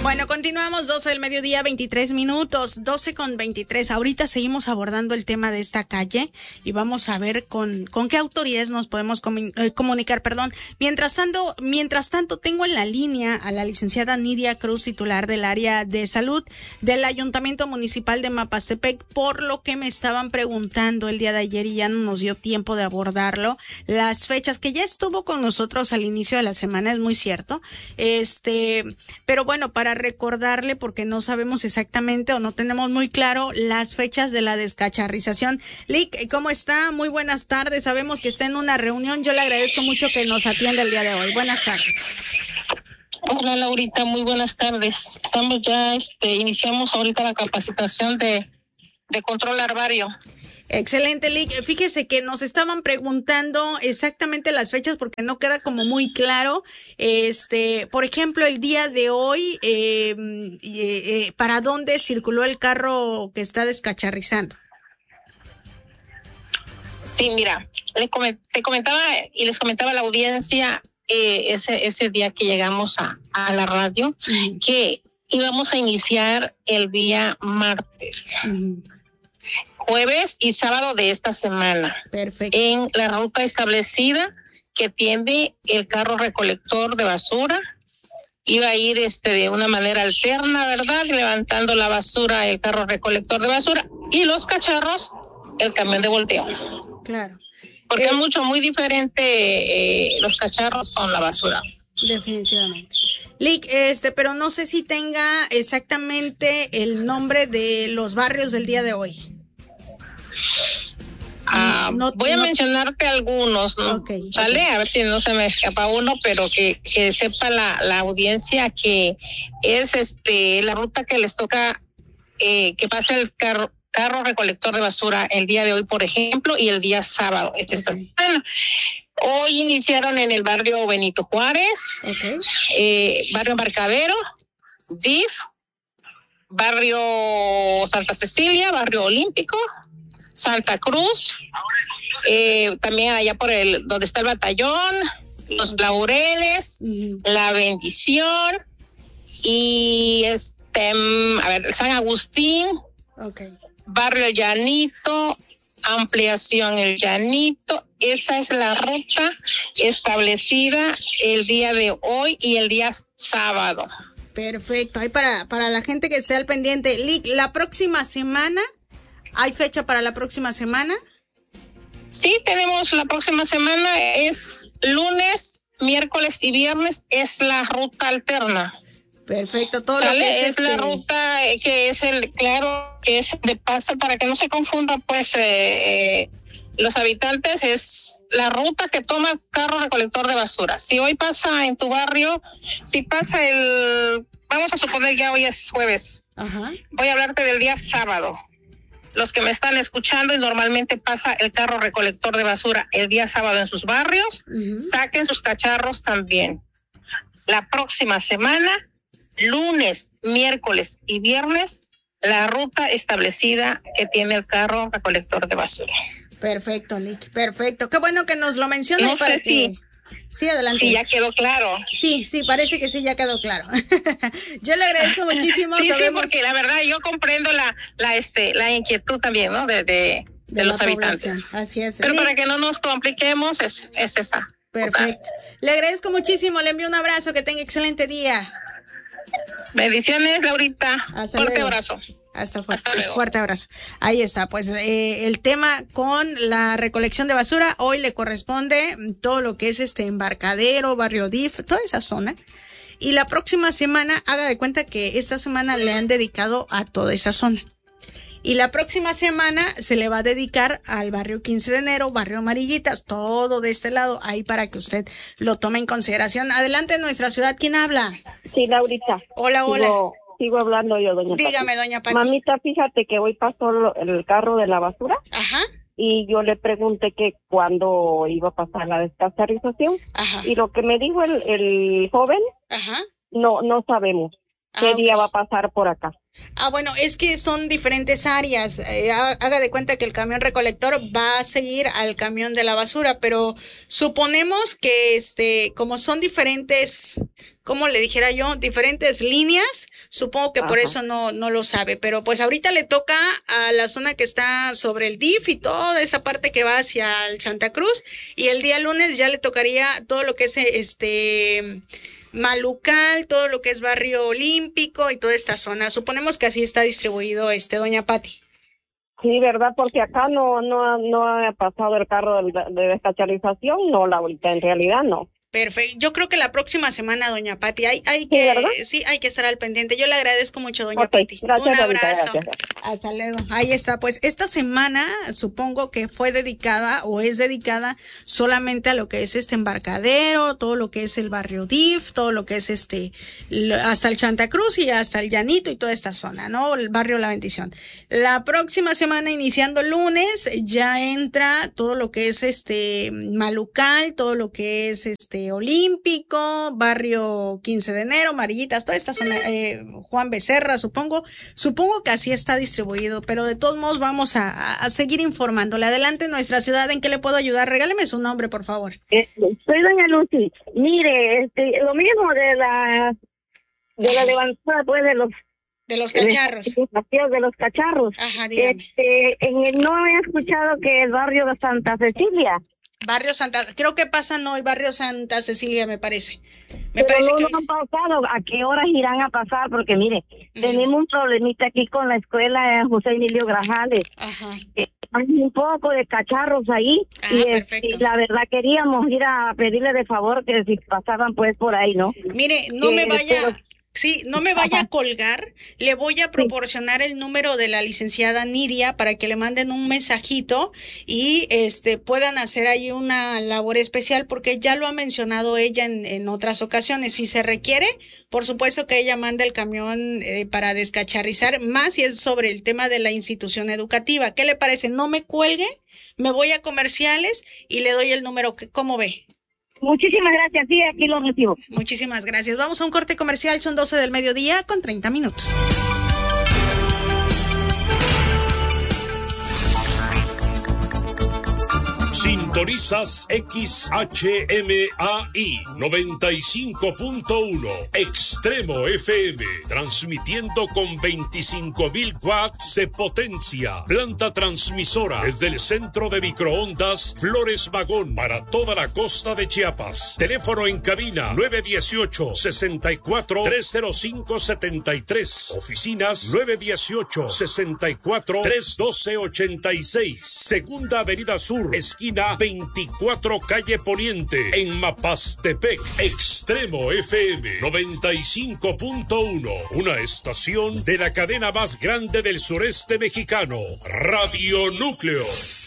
Bueno, continuamos 12 del mediodía, 23 minutos, 12:23. Ahorita seguimos abordando el tema de esta calle y vamos a ver con qué autoridades nos podemos comunicar, perdón. Mientras tanto, tengo en la línea a la licenciada Nidia Cruz, titular del área de salud del Ayuntamiento Municipal de Mapastepec, por lo que me estaban preguntando el día de ayer y ya no nos dio tiempo de abordarlo. Las fechas que ya estuvo con nosotros al inicio de la semana, es muy cierto. Pero bueno, para recordarle, porque no sabemos exactamente o no tenemos muy claro las fechas de la descacharrización. Lic, ¿cómo está? Muy buenas tardes. Sabemos que está en una reunión. Yo le agradezco mucho que nos atienda el día de hoy. Buenas tardes. Hola Laurita, muy buenas tardes. Estamos ya, iniciamos ahorita la capacitación de control larvario. Excelente, Lic. Fíjese que nos estaban preguntando exactamente las fechas porque no queda como muy claro. Por ejemplo, el día de hoy, ¿para dónde circuló el carro que está descacharrizando? Sí, mira, te comentaba y les comentaba a la audiencia ese día que llegamos a la radio, que íbamos a iniciar el día martes. Jueves y sábado de esta semana. Perfecto. En la ruta establecida que tiene el carro recolector de basura. Iba a ir de una manera alterna, ¿verdad? Levantando la basura el carro recolector de basura y los cacharros el camión de volteo. Claro. Porque es muy diferente los cacharros con la basura. Definitivamente. Lic, pero no sé si tenga exactamente el nombre de los barrios del día de hoy. Voy a mencionarte algunos, ¿no? Okay, ¿Sale? A ver si no se me escapa uno, pero que sepa la audiencia que es la ruta que les toca que pasa el carro recolector de basura el día de hoy, por ejemplo, y el día sábado. Hoy iniciaron en el barrio Benito Juárez, barrio Embarcadero, DIF, barrio Santa Cecilia, barrio Olímpico, Santa Cruz, también allá por donde está el batallón, Los Laureles, La Bendición y San Agustín, barrio Llanito, ampliación El Llanito. Esa es la ruta establecida el día de hoy y el día sábado. Perfecto. Ahí para la gente que esté al pendiente. Lic, la próxima semana, ¿hay fecha para la próxima semana? Sí, tenemos la próxima semana, es lunes, miércoles y viernes, es la ruta alterna. Perfecto, todo ¿Sale? Lo que es la ruta que es que es de paso, para que no se confunda pues los habitantes, es la ruta que toma el carro recolector de basura. Si hoy pasa en tu barrio, si pasa vamos a suponer que hoy es jueves. Voy a hablarte del día sábado. Los que me están escuchando, y normalmente pasa el carro recolector de basura el día sábado en sus barrios, saquen sus cacharros también. La próxima semana, lunes, miércoles y viernes, la ruta establecida que tiene el carro recolector de basura. Perfecto, Lic, perfecto. Qué bueno que nos lo menciona. No sé si... Sí, adelante. Sí, ya quedó claro. Sí, parece que sí, ya quedó claro. Yo le agradezco muchísimo. Sí, porque la verdad yo comprendo la inquietud también, ¿no? De los habitantes. Así es. Pero para que no nos compliquemos, es esa. Perfecto. Le agradezco muchísimo, le envío un abrazo, que tenga excelente día. Bendiciones, Laurita. Fuerte abrazo. Hasta luego. Fuerte abrazo. Ahí está, pues el tema con la recolección de basura. Hoy le corresponde todo lo que es Embarcadero, barrio DIF, toda esa zona. Y la próxima semana, haga de cuenta que esta semana le han dedicado a toda esa zona. Y la próxima semana se le va a dedicar al barrio 15 de enero, barrio Amarillitas, todo de este lado, ahí para que usted lo tome en consideración. Adelante, nuestra ciudad, ¿quién habla? Sí, Laurita. Hola. Sigo hablando yo, doña Pati. Dígame, doña Pati. Mamita, fíjate que hoy pasó el carro de la basura. Ajá. Y yo le pregunté que cuándo iba a pasar la descacharrización. Ajá. Y lo que me dijo el joven, ajá, no sabemos. ¿Qué día va a pasar por acá? Bueno, es que son diferentes áreas. Haga de cuenta que el camión recolector va a seguir al camión de la basura, pero suponemos que como son diferentes, como le dijera yo, diferentes líneas, supongo que por eso no lo sabe, pero pues ahorita le toca a la zona que está sobre el DIF y toda esa parte que va hacia el Santa Cruz, y el día lunes ya le tocaría todo lo que es Malucal, todo lo que es Barrio Olímpico y toda esta zona. Suponemos que así está distribuido, doña Pati. Sí, ¿verdad? Porque acá no ha pasado el carro de descacharización, no, Laurita, en realidad no. Perfecto. Yo creo que la próxima semana, doña Pati, hay que, sí, hay que estar al pendiente. Yo le agradezco mucho, doña Pati. Gracias, un abrazo. Gracias. Hasta luego. Ahí está. Pues esta semana supongo que fue dedicada o es dedicada solamente a lo que es embarcadero, todo lo que es el barrio DIF, todo lo que es hasta el Santa Cruz y hasta el Llanito y toda esta zona, ¿no? El barrio La Bendición. La próxima semana, iniciando el lunes, ya entra todo lo que es Malucal, todo lo que es Olímpico, barrio 15 de enero, Marillitas, toda esta zona, Juan Becerra, supongo que así está distribuido, pero de todos modos vamos a seguir informándole. Adelante, nuestra ciudad, ¿en qué le puedo ayudar? Regáleme su nombre, por favor. Soy doña Lucy. Mire, lo mismo de la levantada, pues, de los cacharros. De los cacharros. Ajá, dígame. No he escuchado que el barrio de Santa Cecilia. Creo que pasan hoy, barrio Santa Cecilia, me parece. Pero no han pasado. ¿A qué horas irán a pasar? Porque mire, tenemos un problemita aquí con la escuela José Emilio Grajales. Ajá. Hay un poco de cacharros ahí. Y la verdad queríamos ir a pedirle de favor que si pasaban pues por ahí, ¿no? Mire, no me vaya a colgar, le voy a proporcionar el número de la licenciada Nidia para que le manden un mensajito y puedan hacer ahí una labor especial, porque ya lo ha mencionado ella en otras ocasiones. Si se requiere, por supuesto que ella manda el camión para descacharrizar, más si es sobre el tema de la institución educativa. ¿Qué le parece? No me cuelgue, me voy a comerciales y le doy el número. ¿Cómo ve? Muchísimas gracias, sí, aquí lo recibo. Muchísimas gracias. Vamos a un corte comercial, son 12 del mediodía con 30 minutos. Sintonizas XHMAI 95.1 Extremo FM, transmitiendo con 25.000 watts de potencia. Planta transmisora desde el centro de microondas Flores Magón para toda la costa de Chiapas. Teléfono en cabina 918-64-305-73. Oficinas 918-64-312-86. Segunda Avenida Sur, esquina 24 calle Poniente, en Mapastepec. Extremo FM 95.1, una estación de la cadena más grande del sureste mexicano, Radio Núcleo.